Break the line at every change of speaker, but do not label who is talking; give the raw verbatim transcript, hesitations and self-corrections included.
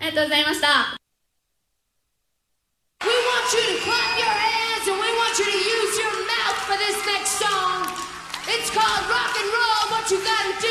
ありがとうございました。
We want you to clap your hands and we want you to use your mouth for this next song. It's called Rock and Roll. What you gotta do